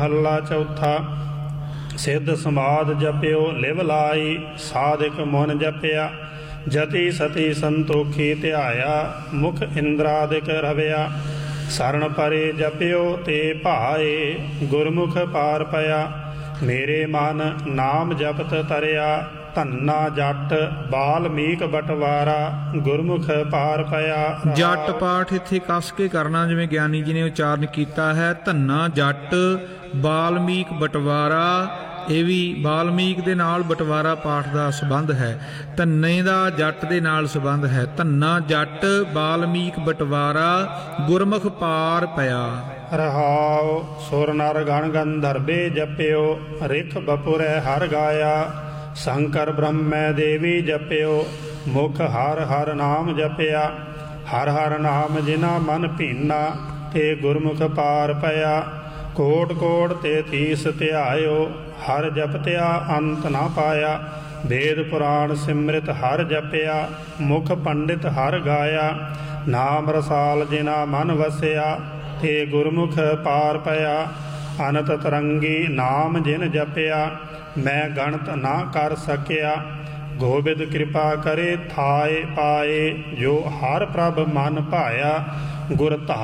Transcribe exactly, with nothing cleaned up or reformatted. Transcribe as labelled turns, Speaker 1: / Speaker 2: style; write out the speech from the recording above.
Speaker 1: ਹੱਲਾ ਚੌਥਾ। ਸਿੱਧ ਸਮਾਧ ਜਪਿਓ ਲਿਵ ਲਾਈ, ਸਾਧਿਕ ਮੁਨ ਜਪਿਆ। ਜਤੀ ਸਤੀ ਸੰਤੋਖੀ ਧਿਆਇਆ, ਮੁਖ ਇੰਦਰਾਦਿਕ ਰਵਿਆ। ਸਰਣ ਪਰੇ ਜਪਿਓ ਤੇ ਭਾਏ, ਗੁਰਮੁਖ ਪਾਰ ਪਿਆ। ਮੇਰੇ ਮਨ ਨਾਮ ਜਪਤ ਤਰਿਆ, ਧੰਨਾ ਜੱਟ ਬਾਲਮੀਕ ਬਟਵਾਰਾ। ਗੁਰਮੁਖ ਪਾਰ ਪਿਆ।
Speaker 2: ਜੱਟ ਪਾਠ ਇੱਥੇ ਕੱਸ ਕੇ ਕਰਨਾ, ਜਿਵੇਂ ਗਿਆਨੀ ਜੀ ਨੇ ਉਚਾਰਨ ਕੀਤਾ ਹੈ। ਧੰਨਾ ਜੱਟ ਬਾਲਮੀਕ ਬਟਵਾਰਾ, ਇਹ ਵੀ ਬਾਲਮੀਕ ਦੇ ਨਾਲ ਬਟਵਾਰਾ ਪਾਠ ਦਾ ਸੰਬੰਧ ਹੈ। ਧੰਨੇ ਦਾ ਜੱਟ ਦੇ ਨਾਲ ਸੰਬੰਧ ਹੈ। ਧੰਨਾ ਜੱਟ ਬਾਲਮੀਕ ਬਟਵਾਰਾ, ਗੁਰਮੁਖ ਪਾਰ ਪਿਆ।
Speaker 1: ਰਹਾਉ। ਸੁਰ ਨਰ ਗਣ ਗੰਧਰਵੇ ਜਪਿਓ, ਰਿਖ ਬਪੁਰੈ ਹਰ ਗਾਇਆ। ਸ਼ੰਕਰ ਬ੍ਰਹਮੈ ਦੇਵੀ ਜਪਿਓ, ਮੁਖ ਹਰ ਹਰ ਨਾਮ ਜਪਿਆ। ਹਰ ਹਰ ਨਾਮ ਜਿਨਾ ਮਨ ਭੀਨਾ, ਤੇ ਗੁਰਮੁਖ ਪਾਰ ਪਿਆ। ਕੋਟ ਕੋਟ ਤੇ ਤੀਸ ਧਿਆਇਓ, ਹਰ ਜਪਤਿਆ ਅੰਤ ਨਾ ਪਾਇਆ। ਵੇਦ ਪੁਰਾਣ ਸਿਮਰਿਤ ਹਰ ਜਪਿਆ, ਮੁਖ ਪੰਡਿਤ ਹਰ ਗਾਇਆ। ਨਾਮ ਰਸਾਲ ਜਿਨਾ ਮਨ ਵਸਿਆ, ਤੇ ਗੁਰਮੁਖ ਪਾਰ ਪਿਆ। ਅਨੰਤ ਤਰੰਗੀ ਨਾਮ ਜਿਨ ਜਪਿਆ, ਮੈਂ ਗਣਤ ਨਾ ਕਰ ਸਕਿਆ। ਗੋਬਿੰਦ ਕਿਰਪਾ ਕਰੇ ਥਾਏ ਪਾਏ, ਜੋ ਹਰ ਪ੍ਰਭ ਮਨ ਭਾਇਆ। ਗੁਰ ਧਾਰ